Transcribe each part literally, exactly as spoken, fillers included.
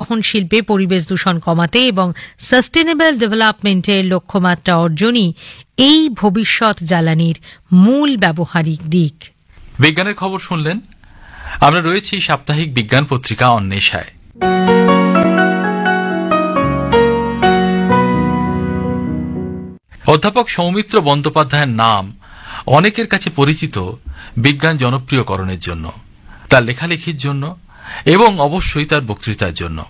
পরিবহন শিল্পে পরিবেশ দূষণ কমাতে এবং সাস্টেনেবল ডেভেলপমেন্টের লক্ষ্যমাত্রা অর্জনই এই ভবিষ্যৎ জ্বালানির মূল ব্যবহারিক দিক। বিজ্ঞানের খবর শুনলেন। আমরা রয়েছি সাপ্তাহিক বিজ্ঞান পত্রিকা অন্বেষায়। অধ্যাপক সৌমিত্র বন্দ্যোপাধ্যায়ের নাম অনেকের কাছে পরিচিত বিজ্ঞান জনপ্রিয়করণের জন্য, তার লেখালেখির জন্য এবং অবশ্যই তার বক্তৃতার জন্য।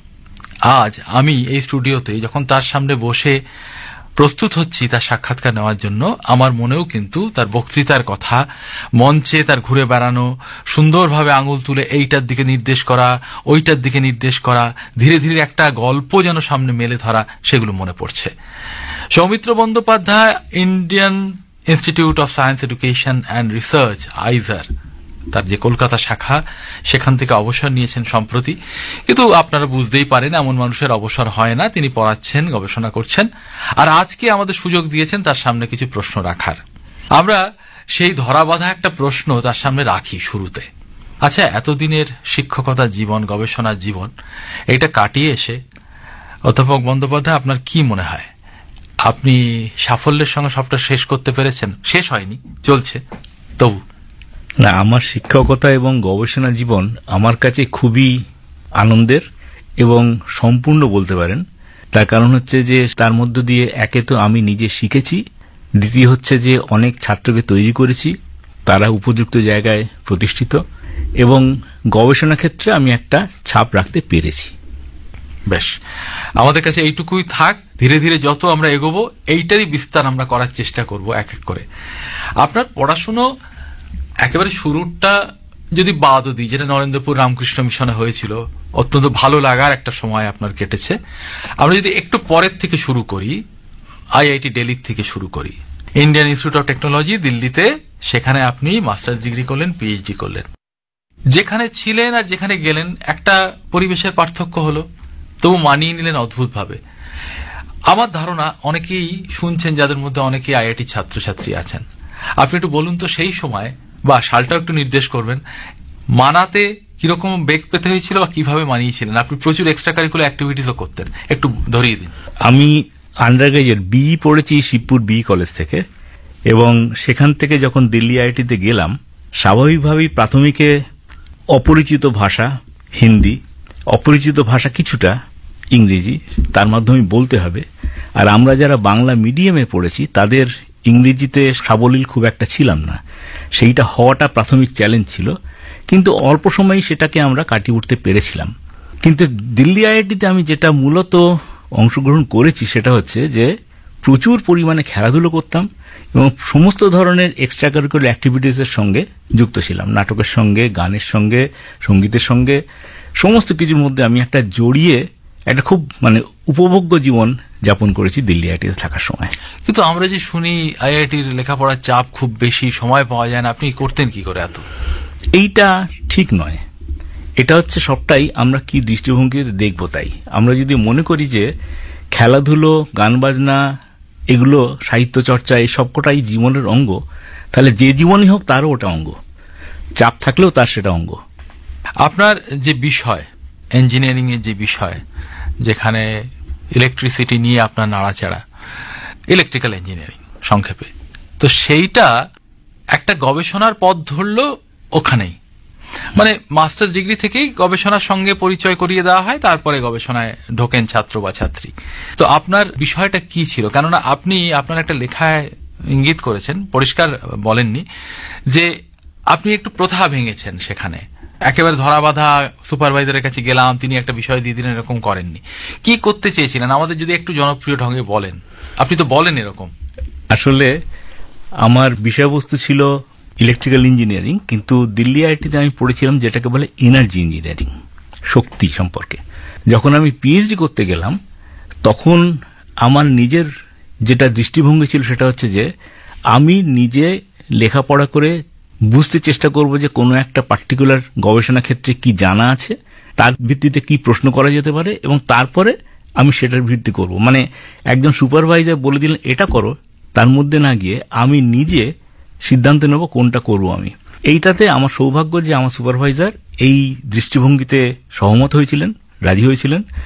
আজ আমি এই স্টুডিওতে যখন তার সামনে বসে প্রস্তুত হচ্ছি তার সাক্ষাৎকার নেওয়ার জন্য, আমার মনেও কিন্তু তার বক্তৃতার কথা, মঞ্চে তার ঘুরে বেড়ানো, সুন্দরভাবে আঙুল তুলে এইটার দিকে নির্দেশ করা, ওইটার দিকে নির্দেশ করা, ধীরে ধীরে একটা গল্প যেন সামনে মেলে ধরা, সেগুলো মনে পড়ছে। Soumitra Bandyopadhyay Indian institute of science education and research আইজার, তার যে কলকাতা শাখা, সেখান থেকে অবসর নিয়েছেন সম্প্রতি। কিন্তু আপনারা বুঝতেই পারেন এমন মানুষের অবসর হয় না, তিনি পড়াচ্ছেন, গবেষণা করছেন, আর আজকে আমাদের সুযোগ দিয়েছেন তার সামনে কিছু প্রশ্ন রাখার। আমরা সেই ধরাবাঁধা একটা প্রশ্ন তার সামনে রাখি শুরুতে। আচ্ছা, এতদিনের শিক্ষকতা জীবন, গবেষণা জীবন, এটা কাটিয়ে এসে অধ্যাপক বন্দ্যোপাধ্যায়, আপনার কি মনে হয়, আপনি সাফল্যের সঙ্গে সবটা শেষ করতে পেরেছেন? শেষ হয়নি, চলছে তবু। না, আমার শিক্ষকতা এবং গবেষণা জীবন আমার কাছে খুবই আনন্দের এবং সম্পূর্ণ বলতে পারেন। তার কারণ হচ্ছে যে তার মধ্য দিয়ে একে তো আমি নিজে শিখেছি, দ্বিতীয় হচ্ছে যে অনেক ছাত্রকে তৈরি করেছি, তারা উপযুক্ত জায়গায় প্রতিষ্ঠিত, এবং গবেষণা ক্ষেত্রে আমি একটা ছাপ রাখতে পেরেছি। বেশ, আমাদের কাছে এইটুকুই থাক। ধীরে ধীরে যত আমরা এগোবো এইটারই বিস্তার আমরা করার চেষ্টা করব এক এক করে। আপনার পড়াশুনো একেবারে শুরুটা যদি বাদও দিই, যেটা নরেন্দ্রপুর রামকৃষ্ণ মিশনে হয়েছিল, অত্যন্ত ভালো লাগার একটা সময় আপনার কেটেছে। আমরা যদি একটু পরের থেকে শুরু করি, আইআইটি দিল্লির থেকে শুরু করি, ইন্ডিয়ান ইনস্টিটিউট অফ টেকনোলজি দিল্লিতে, সেখানে আপনি মাস্টার্স ডিগ্রি করলেন, পিএইচডি করলেন। যেখানে ছিলেন আর যেখানে গেলেন একটা পরিবেশের পার্থক্য হলো, তবু মানিয়ে নিলেন অদ্ভুতভাবে। আমার ধারণা অনেকেই শুনছেন যাদের মধ্যে অনেকেই আইআইটি ছাত্রছাত্রী আছেন। আপনি একটু বলুন তো সেই সময়, বা সালটাও একটু নির্দেশ করবেন, মানাতে কিরকম বেগ পেতে হয়েছিল বা কিভাবে মানিয়েছিলেন? আপনি প্রচুর এক্সট্রা কারিকুলার অ্যাক্টিভিটিসও করতেন, একটু ধরিয়ে দিন। আমি আন্ডার গ্রাজুয়েট বিই পড়েছি শিবপুর বিই কলেজ থেকে, এবং সেখান থেকে যখন দিল্লি আইআইটিতে গেলাম, স্বাভাবিকভাবেই প্রাথমিকে অপরিচিত ভাষা হিন্দি, অপরিচিত ভাষা কিছুটা ইংরেজি, তার মাধ্যমে বলতে হবে। আর আমরা যারা বাংলা মিডিয়ামে পড়েছি তাদের ইংরেজিতে সাবলীল খুব একটা ছিলাম না, সেইটা হওয়াটা প্রাথমিক চ্যালেঞ্জ ছিল, কিন্তু অল্প সময়েই সেটাকে আমরা কাটিয়ে উঠতে পেরেছিলাম। কিন্তু দিল্লি আইআইটিতে আমি যেটা মূলত অংশগ্রহণ করেছি সেটা হচ্ছে যে প্রচুর পরিমাণে খেলাধুলো করতাম এবং সমস্ত ধরনের এক্সট্রা কারিকুলার অ্যাক্টিভিটিসের সঙ্গে যুক্ত ছিলাম, নাটকের সঙ্গে, গানের সঙ্গে, সঙ্গীতের সঙ্গে, সমস্ত কিছুর মধ্যে আমি একটা জড়িয়ে একটা খুব মানে উপভোগ্য জীবন যাপন করেছি দিল্লি আইআইটিতে থাকার সময়। কিন্তু আমরা যে শুনি আইআইটির লেখাপড়ার চাপ খুব বেশি, সময় পাওয়া যায় না, আপনি করতেন কি করে এত? এইটা ঠিক নয়। এটা হচ্ছে সবটাই আমরা কি দৃষ্টিভঙ্গিতে দেখব তাই। আমরা যদি মনে করি যে খেলাধুলো, গান বাজনা, এগুলো সাহিত্য চর্চা, এই সবকটাই জীবনের অঙ্গ, তাহলে যে জীবনই হোক তারও ওটা অঙ্গ, চাপ থাকলেও তার সেটা অঙ্গ। আপনার যে বিষয়, ইঞ্জিনিয়ারিং এর যে বিষয়, যেখানে ইলেকট্রিসিটি নিয়ে আপনার নাড়াচাড়া, ইলেকট্রিক্যাল ইঞ্জিনিয়ারিং সংক্ষেপে, তো সেইটা একটা গবেষণার পথ ধরলো ওখানেই, মানে মাস্টার্স ডিগ্রি থেকেই গবেষণার সঙ্গে পরিচয় করিয়ে দেওয়া হয়, তারপরে গবেষণায় ঢোকেন ছাত্র বা ছাত্রী। তো আপনার বিষয়টা কি ছিল? কেননা আপনি আপনার একটা লেখায় ইঙ্গিত করেছেন, পরিষ্কার বলেননি, যে আপনি একটু প্রথা ভেঙেছেন সেখানে, একেবারে ধরাবাঁধা সুপারভাইজারের কাছে গেলাম, তিনি একটা বিষয় দিয়ে দিলেন, এরকম করেননি। কি করতে চেয়েছিলেন আমাদের যদি একটু জনপ্রিয় ঢঙ্গে বলেন? আপনি তো বলেন এরকম। আসলে আমার বিষয়বস্তু ছিল ইলেকট্রিক্যাল ইঞ্জিনিয়ারিং, কিন্তু দিল্লি আইআইটিতে আমি পড়েছিলাম যেটাকে বলে এনার্জি ইঞ্জিনিয়ারিং, শক্তি সম্পর্কে। যখন আমি পিএইচডি করতে গেলাম তখন আমার নিজের যেটা দৃষ্টিভঙ্গি ছিল সেটা হচ্ছে যে আমি নিজে লেখাপড়া করে বুঝতে চেষ্টা করব যে কোনো একটা পার্টিকুলার গবেষণা ক্ষেত্রে কি জানা আছে, তার ভিত্তিতে কি প্রশ্ন করা যেতে পারে, এবং তারপরে আমি সেটার ভিত্তি করব। মানে একজন সুপারভাইজার বলে দিলেন এটা করো, তার মধ্যে না গিয়ে আমি নিজে সিদ্ধান্ত নেব কোনটা করব আমি। এইটাতে আমার সৌভাগ্য যে আমার সুপারভাইজার এই দৃষ্টিভঙ্গিতে সহমত হয়েছিলেন, রাজি হয়েছিলেন,